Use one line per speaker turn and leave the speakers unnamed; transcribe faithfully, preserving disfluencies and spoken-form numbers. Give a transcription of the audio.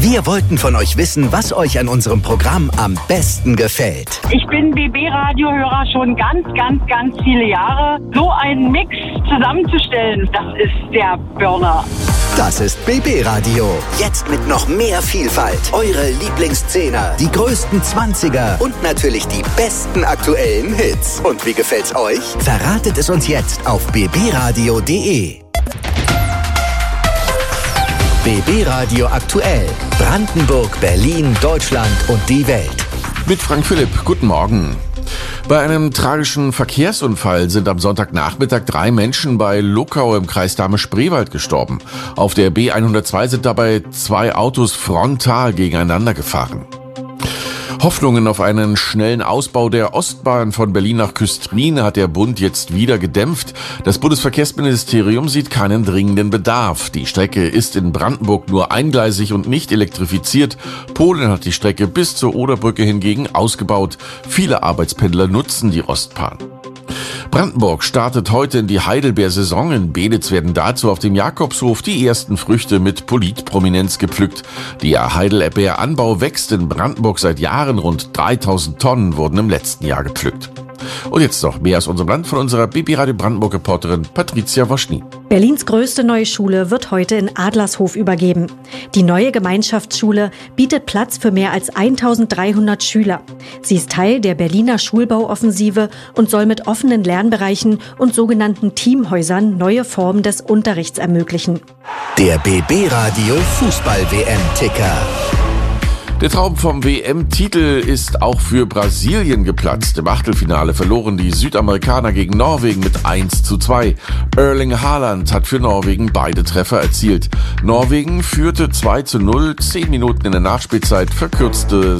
Wir wollten von euch wissen, was euch an unserem Programm am besten gefällt.
Ich bin B B-Radiohörer schon ganz, ganz, ganz viele Jahre. So einen Mix zusammenzustellen, das ist der Burner.
Das ist B B-Radio. Jetzt mit noch mehr Vielfalt. Eure Lieblingszehner, die größten Zwanziger und natürlich die besten aktuellen Hits. Und wie gefällt's euch? Verratet es uns jetzt auf b b radio punkt d e. B B-Radio aktuell. Brandenburg, Berlin, Deutschland und die Welt.
Mit Frank Philipp. Guten Morgen. Bei einem tragischen Verkehrsunfall sind am Sonntagnachmittag drei Menschen bei Luckau im Kreis Dahme-Spreewald gestorben. Auf der B hundertzwei sind dabei zwei Autos frontal gegeneinander gefahren. Hoffnungen auf einen schnellen Ausbau der Ostbahn von Berlin nach Küstrin hat der Bund jetzt wieder gedämpft. Das Bundesverkehrsministerium sieht keinen dringenden Bedarf. Die Strecke ist in Brandenburg nur eingleisig und nicht elektrifiziert. Polen hat die Strecke bis zur Oderbrücke hingegen ausgebaut. Viele Arbeitspendler nutzen die Ostbahn. Brandenburg startet heute in die Heidelbeersaison. In Beelitz werden dazu auf dem Jakobshof die ersten Früchte mit Politprominenz gepflückt. Der Heidelbeeranbau wächst in Brandenburg seit Jahren. Rund dreitausend Tonnen wurden im letzten Jahr gepflückt. Und jetzt noch mehr aus unserem Land von unserer B B Radio Brandenburg-Reporterin Patricia Woschny.
Berlins größte neue Schule wird heute in Adlershof übergeben. Die neue Gemeinschaftsschule bietet Platz für mehr als eintausenddreihundert Schüler. Sie ist Teil der Berliner Schulbauoffensive und soll mit offenen Lernbereichen und sogenannten Teamhäusern neue Formen des Unterrichts ermöglichen.
Der B B-Radio Fußball-W M-Ticker.
Der Traum vom W M-Titel ist auch für Brasilien geplatzt. Im Achtelfinale verloren die Südamerikaner gegen Norwegen mit eins zu zwei. Erling Haaland hat für Norwegen beide Treffer erzielt. Norwegen führte zwei zu null, zehn Minuten in der Nachspielzeit verkürzte